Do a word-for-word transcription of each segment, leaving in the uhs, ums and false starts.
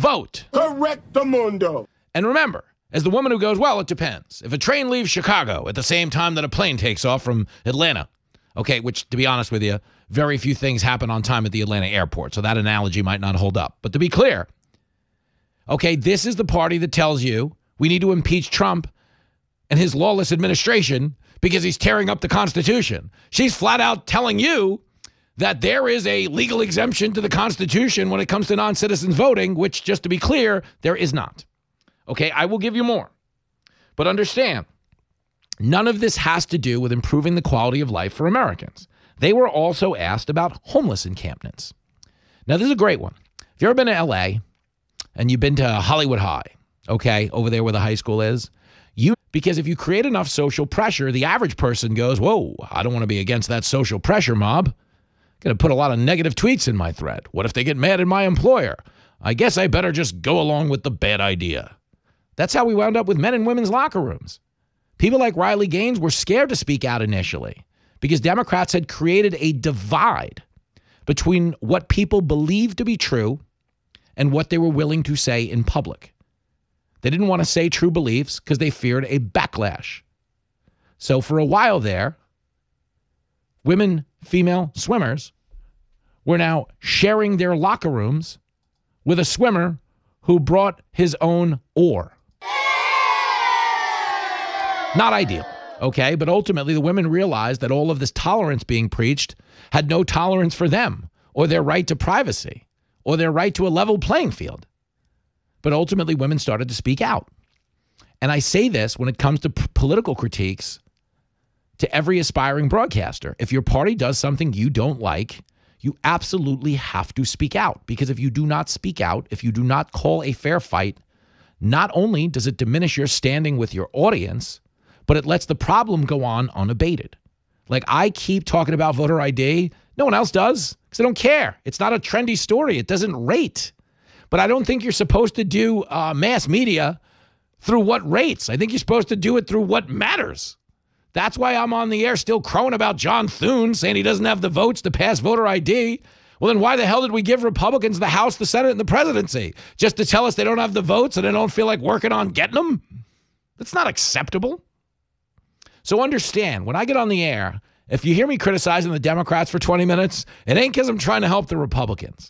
vote. Correctamundo. And remember, as the woman who goes, well, it depends. If a train leaves Chicago at the same time that a plane takes off from Atlanta, okay, which, to be honest with you, very few things happen on time at the Atlanta airport, so that analogy might not hold up. But to be clear, okay, this is the party that tells you we need to impeach Trump and his lawless administration because he's tearing up the Constitution. She's flat out telling you that there is a legal exemption to the Constitution when it comes to non-citizens voting, which, just to be clear, there is not. Okay, I will give you more. But understand, none of this has to do with improving the quality of life for Americans. They were also asked about homeless encampments. Now, this is a great one. If you've ever been to L A and you've been to Hollywood High, okay, over there where the high school is, you because if you create enough social pressure, the average person goes, whoa, I don't want to be against that social pressure mob. Going to put a lot of negative tweets in my thread. What if they get mad at my employer? I guess I better just go along with the bad idea. That's how we wound up with men and women's locker rooms. People like Riley Gaines were scared to speak out initially because Democrats had created a divide between what people believed to be true and what they were willing to say in public. They didn't want to say true beliefs because they feared a backlash. So for a while there, women, female swimmers were now sharing their locker rooms with a swimmer who brought his own oar. Not ideal, okay? But ultimately, the women realized that all of this tolerance being preached had no tolerance for them or their right to privacy or their right to a level playing field. But ultimately, women started to speak out. And I say this when it comes to p- political critiques to every aspiring broadcaster. If your party does something you don't like, you absolutely have to speak out. Because if you do not speak out, if you do not call a fair fight, not only does it diminish your standing with your audience, but it lets the problem go on unabated. Like, I keep talking about voter I D. No one else does because they don't care. It's not a trendy story. It doesn't rate. But I don't think you're supposed to do uh, mass media through what rates. I think you're supposed to do it through what matters. That's why I'm on the air still crowing about John Thune, saying he doesn't have the votes to pass voter I D. Well, then why the hell did we give Republicans the House, the Senate, and the presidency? Just to tell us they don't have the votes and they don't feel like working on getting them? That's not acceptable. So understand, when I get on the air, if you hear me criticizing the Democrats for twenty minutes, it ain't because I'm trying to help the Republicans.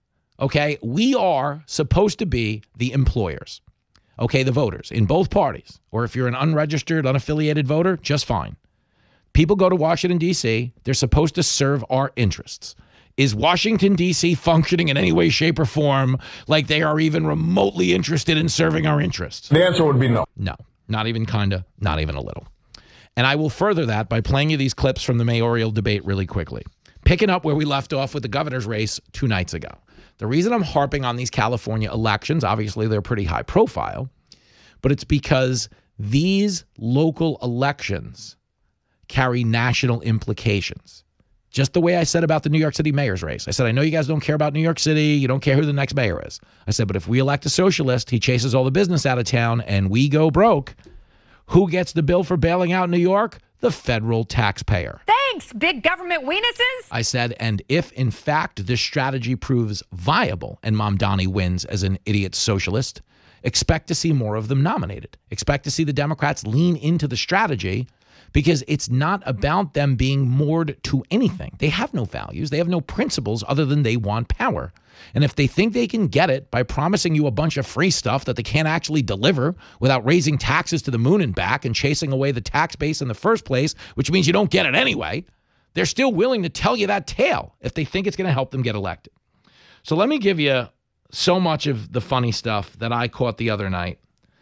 Okay? We are supposed to be the employers. Okay, the voters in both parties. Or if you're an unregistered, unaffiliated voter, just fine. People go to Washington, D C. They're supposed to serve our interests. Is Washington, D C functioning in any way, shape, or form like they are even remotely interested in serving our interests? The answer would be no. No, not even kinda, not even a little. And I will further that by playing you these clips from the mayoral debate really quickly. Picking up where we left off with the governor's race two nights ago. The reason I'm harping on these California elections, obviously they're pretty high profile, but it's because these local elections carry national implications. Just the way I said about the New York City mayor's race. I said, I know you guys don't care about New York City. You don't care who the next mayor is. I said, but if we elect a socialist, he chases all the business out of town and we go broke. Who gets the bill for bailing out New York? The federal taxpayer. Thanks, big government weenuses. I said, and if in fact this strategy proves viable and Mamdani wins as an idiot socialist, expect to see more of them nominated. Expect to see the Democrats lean into the strategy because it's not about them being moored to anything. They have no values. They have no principles other than they want power. And if they think they can get it by promising you a bunch of free stuff that they can't actually deliver without raising taxes to the moon and back and chasing away the tax base in the first place, which means you don't get it anyway, they're still willing to tell you that tale if they think it's going to help them get elected. So let me give you so much of the funny stuff that I caught the other night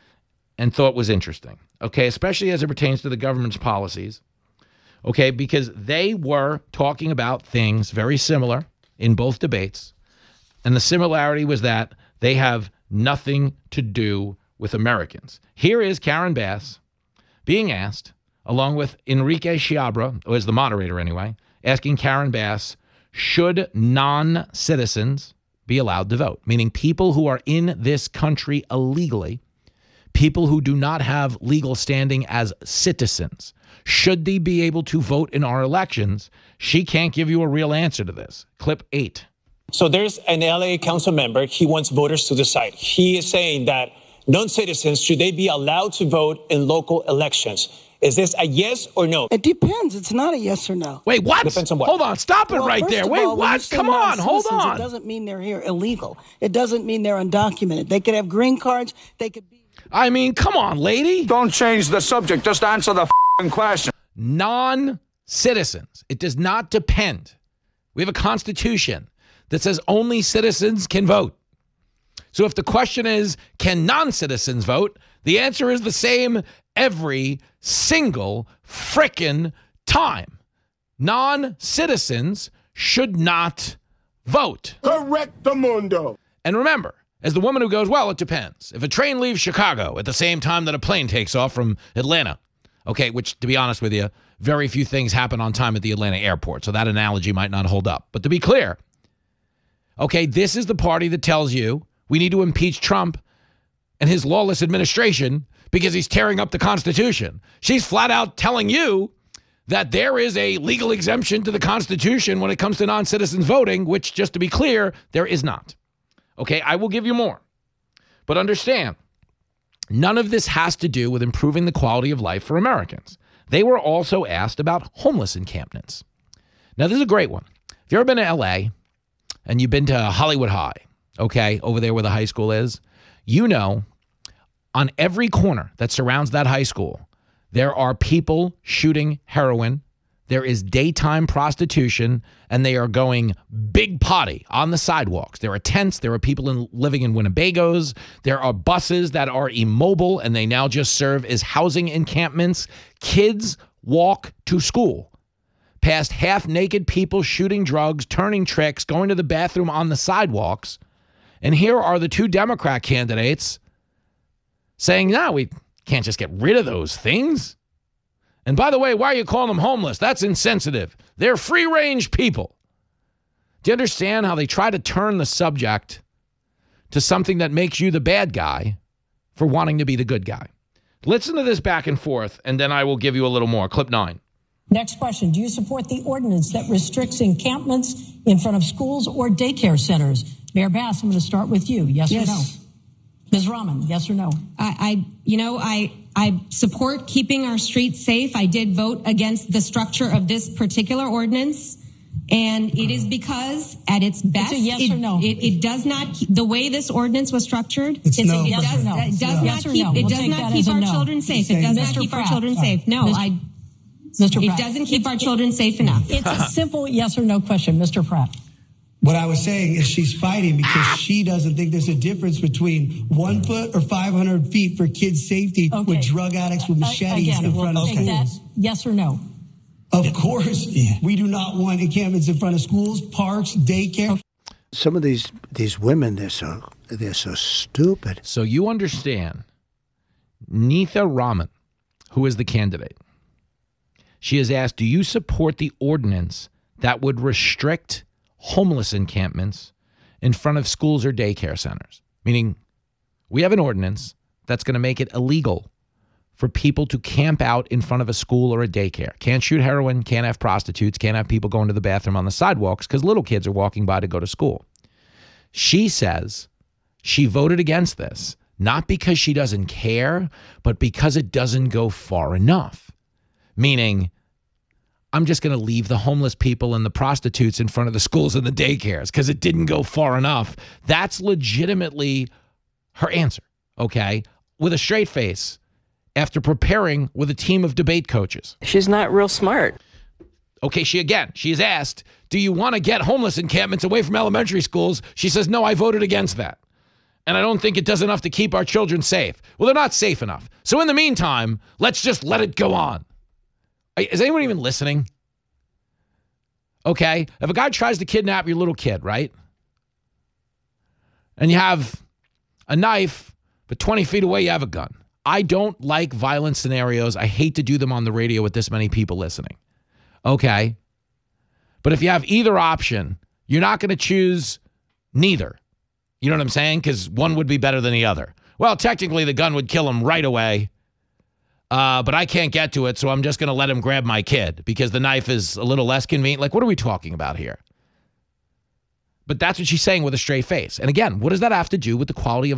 and thought was interesting, okay, especially as it pertains to the government's policies, okay, because they were talking about things very similar in both debates. And the similarity was that they have nothing to do with Americans. Here is Karen Bass being asked, along with Enrique Chiabra, who is the moderator anyway, asking Karen Bass, should non-citizens be allowed to vote? Meaning people who are in this country illegally, people who do not have legal standing as citizens, should they be able to vote in our elections? She can't give you a real answer to this. Clip eight. So there's an L A council member. He wants voters to decide. He is saying that non-citizens, should they be allowed to vote in local elections? Is this a yes or no? It depends. It's not a yes or no. Wait, what? Depends on what? Hold on. Stop it Well, right first there. of Wait, all, when you what? say Come on. Hold non-citizens, on. It doesn't mean they're here illegal. It doesn't mean they're undocumented. They could have green cards. They could be. I mean, come on, lady. Don't change the subject. Just answer the f***ing question. Non-citizens. It does not depend. We have a constitution that says only citizens can vote. So if the question is, can non-citizens vote? The answer is the same every single frickin' time. Non-citizens should not vote. Correctamundo. And remember, as the woman who goes, well, it depends. If a train leaves Chicago at the same time that a plane takes off from Atlanta, okay, which, to be honest with you, very few things happen on time at the Atlanta airport, so that analogy might not hold up. But to be clear, okay, this is the party that tells you we need to impeach Trump and his lawless administration because he's tearing up the Constitution. She's flat out telling you that there is a legal exemption to the Constitution when it comes to non-citizens voting, which, just to be clear, there is not. Okay, I will give you more. But understand, none of this has to do with improving the quality of life for Americans. They were also asked about homeless encampments. Now, this is a great one. If you've ever been to L A and you've been to Hollywood High, okay, over there where the high school is, you know on every corner that surrounds that high school, there are people shooting heroin. There is daytime prostitution, and they are going big potty on the sidewalks. There are tents. There are people in, living in Winnebagos. There are buses that are immobile, and they now just serve as housing encampments. Kids walk to school past half-naked people shooting drugs, turning tricks, going to the bathroom on the sidewalks. And here are the two Democrat candidates saying, no, we can't just get rid of those things. And by the way, why are you calling them homeless? That's insensitive. They're free-range people. Do you understand how they try to turn the subject to something that makes you the bad guy for wanting to be the good guy? Listen to this back and forth, and then I will give you a little more. Clip nine. Next question. Do you support the ordinance that restricts encampments in front of schools or daycare centers? Mayor Bass, I'm going to start with you. Yes, Yes. or no? Miz Rahman, yes or no? I, I, you know, I, I support keeping our streets safe. I did vote against the structure of this particular ordinance. And it is because at its best, It's a yes it, or no. it, it does not, keep, the way this ordinance was structured, It's it's no. it Yes does, or no. it does No. not Yes or keep, no. it We'll does take not that keep as a our no. children safe. It does not Mister keep our Pratt, children sorry. safe. No, Mister I, Mister it Pratt. doesn't keep our children safe enough. It's a simple yes or no question, Mister Pratt. What I was saying is she's fighting because she doesn't think there's a difference between one foot or five hundred feet for kids' safety Okay. with drug addicts with machetes Again, in we'll front of take that. schools. Yes or no? Of course, we do not want encampments in front of schools, parks, daycare. Some of these these women, they're so they're so stupid. So you understand, Neitha Rahman, who is the candidate, she is asked, do you support the ordinance that would restrict homeless encampments in front of schools or daycare centers? Meaning, we have an ordinance that's going to make it illegal for people to camp out in front of a school or a daycare. Can't shoot heroin, can't have prostitutes, can't have people going to the bathroom on the sidewalks because little kids are walking by to go to school. She says she voted against this, not because she doesn't care, but because it doesn't go far enough. Meaning, I'm just going to leave the homeless people and the prostitutes in front of the schools and the daycares because it didn't go far enough. That's legitimately her answer, okay? With a straight face, after preparing with a team of debate coaches. She's not real smart. Okay, she again, she is asked, do you want to get homeless encampments away from elementary schools? She says, no, I voted against that. And I don't think it does enough to keep our children safe. Well, they're not safe enough. So in the meantime, let's just let it go on. Is anyone even listening? Okay, if a guy tries to kidnap your little kid, right? And you have a knife, but twenty feet away you have a gun. I don't like violent scenarios. I hate to do them on the radio with this many people listening. Okay. But if you have either option, you're not going to choose neither. You know what I'm saying? Because one would be better than the other. Well, technically the gun would kill him right away. Uh, but I can't get to it, so I'm just going to let him grab my kid because the knife is a little less convenient. Like, what are we talking about here? But that's what she's saying with a straight face. And again, what does that have to do with the quality of